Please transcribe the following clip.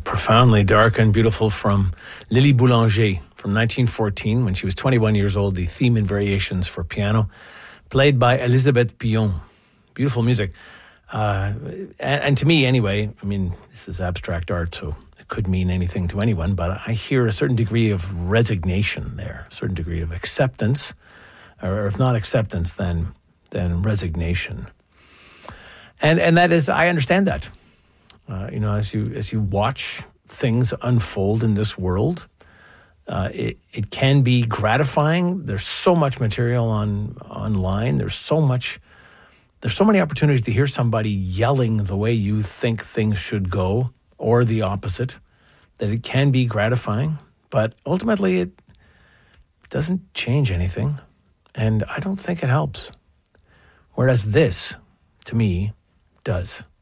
profoundly dark and beautiful from Lily Boulanger from 1914, when she was 21 years old, the theme and variations for piano, played by Elisabeth Pillon. Beautiful music. And to me, anyway, I mean, this is abstract art, so it could mean anything to anyone, but I hear a certain degree of resignation there, a certain degree of acceptance, or if not acceptance, then resignation. And that is, I understand that. As you watch things unfold in this world, it can be gratifying. There's so much material online. There's so many opportunities to hear somebody yelling the way you think things should go, or the opposite, that it can be gratifying. But ultimately, it doesn't change anything, and I don't think it helps. Whereas this, to me, does.